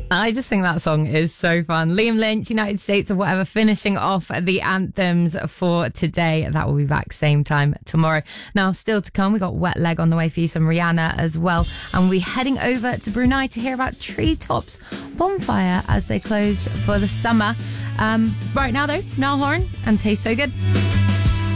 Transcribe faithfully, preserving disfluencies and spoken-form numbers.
I just think that song is so fun. Liam Lynch, United States of Whatever, finishing off the anthems for today. That will be back same time tomorrow. Now, still to come, we got Wet Leg on the way for you, some Rihanna as well. And we're heading over to Brunei to hear about Treetops Bonfire as they close for the summer. Um, right now, though, Niall Horan and Taste So Good.